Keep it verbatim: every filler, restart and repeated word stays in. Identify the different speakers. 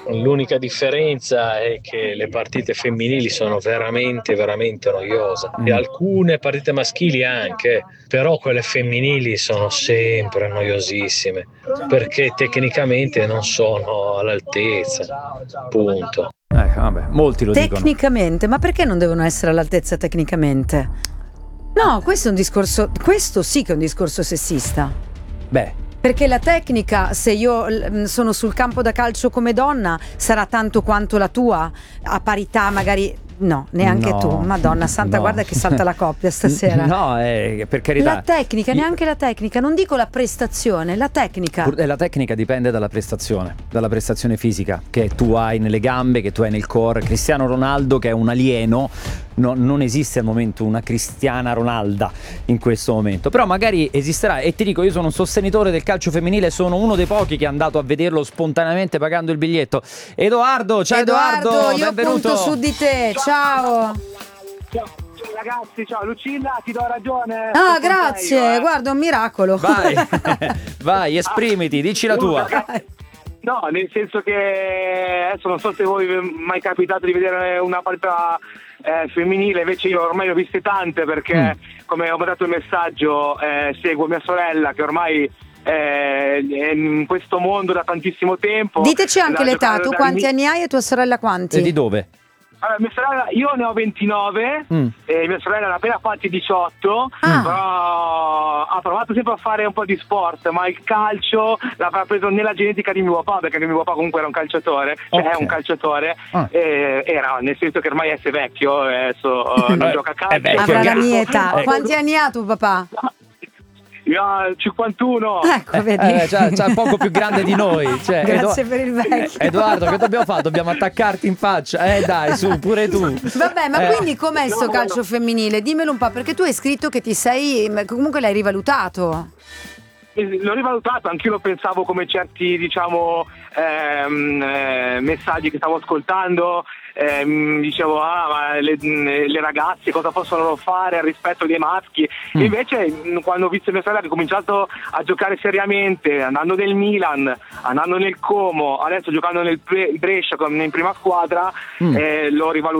Speaker 1: L'unica differenza è che le partite femminili sono veramente, veramente noiose. E alcune partite maschili anche, però quelle femminili sono sempre noiosissime, perché tecnicamente non sono all'altezza, punto.
Speaker 2: Eh, vabbè, molti lo dicono.
Speaker 3: Tecnicamente, ma perché non devono essere all'altezza tecnicamente? No, questo è un discorso, questo sì che è un discorso sessista.
Speaker 2: Beh,
Speaker 3: Perché la tecnica, se io l- sono sul campo da calcio come donna, sarà tanto quanto la tua, a parità magari. No, neanche
Speaker 2: no,
Speaker 3: tu. Madonna santa,
Speaker 2: no.
Speaker 3: guarda che salta la coppia stasera.
Speaker 2: No, eh, per carità.
Speaker 3: La tecnica,
Speaker 2: Io-
Speaker 3: neanche la tecnica, non dico la prestazione, la tecnica.
Speaker 2: Pur- eh, La tecnica dipende dalla prestazione, dalla prestazione fisica che tu hai nelle gambe, che tu hai nel core. Cristiano Ronaldo, che è un alieno, no- non esiste al momento una Cristiana Ronalda in questo momento, però magari esisterà. E ti dico, io sono un sostenitore del calcio femminile, sono uno dei pochi che è andato a vederlo spontaneamente pagando il biglietto. Edoardo, ciao Edoardo,
Speaker 3: Edoardo, io
Speaker 2: benvenuto.
Speaker 3: punto su di te, ciao.
Speaker 4: Ciao, ciao ragazzi, ciao Lucilla, ti do ragione.
Speaker 3: Ah,
Speaker 4: Sono
Speaker 3: grazie,
Speaker 4: contento, eh.
Speaker 3: guarda, un miracolo.
Speaker 2: Vai, vai, esprimiti, dici la tua.
Speaker 4: No, nel senso che adesso non so se voi vi è mai capitato di vedere una partita eh, femminile, invece io ormai ho viste tante perché
Speaker 2: Mm.
Speaker 4: come ho mandato il messaggio eh, seguo mia sorella che ormai eh, è in questo mondo da tantissimo tempo.
Speaker 3: Diteci anche
Speaker 4: Da
Speaker 3: l'età,
Speaker 4: giocare
Speaker 3: tu
Speaker 4: dal
Speaker 3: quanti
Speaker 4: mi-
Speaker 3: anni hai e tua sorella quanti?
Speaker 2: E di dove?
Speaker 4: Allora, mia sorella, io ne ho ventinove,
Speaker 2: Mm.
Speaker 4: e mia sorella ne ha appena fatti diciotto,
Speaker 3: Ah.
Speaker 4: però ha provato sempre a fare un po' di sport, ma il calcio l'aveva preso nella genetica di mio papà, perché mio papà comunque era un calciatore, cioè
Speaker 2: Ok.
Speaker 4: è un calciatore,
Speaker 2: Ah.
Speaker 4: e era, nel senso che ormai è vecchio, adesso eh, non
Speaker 2: Eh,
Speaker 4: gioca a
Speaker 2: è
Speaker 4: calcio.
Speaker 2: vecchio.
Speaker 3: Avrà la
Speaker 2: Ecco.
Speaker 3: mia età.
Speaker 2: Ecco.
Speaker 3: Quanti anni ha tuo papà?
Speaker 4: Io ho cinquantuno.
Speaker 3: Ecco, vedi.
Speaker 2: Eh, cioè, cioè, poco più grande di noi. Cioè,
Speaker 3: Grazie
Speaker 2: Edo-
Speaker 3: per il vecchio.
Speaker 2: Edoardo, che dobbiamo fare? Dobbiamo attaccarti in faccia. Eh dai, su, pure tu.
Speaker 3: Vabbè, ma
Speaker 2: Eh.
Speaker 3: quindi com'è sto
Speaker 4: No,
Speaker 3: calcio
Speaker 4: no.
Speaker 3: femminile? Dimmelo un po', perché tu hai scritto che ti sei, comunque l'hai rivalutato.
Speaker 4: L'ho rivalutato, anch'io lo pensavo come certi, diciamo, ehm, eh, messaggi che stavo ascoltando, ehm, dicevo, ah, ma le, le ragazze cosa possono fare al rispetto dei maschi?
Speaker 2: Mm.
Speaker 4: E invece, mh, quando ho visto mia sorella che ha cominciato a giocare seriamente, andando nel Milan, andando nel Como, adesso giocando nel Bre- Brescia con- in prima squadra,
Speaker 2: Mm.
Speaker 4: eh, l'ho rivalutato.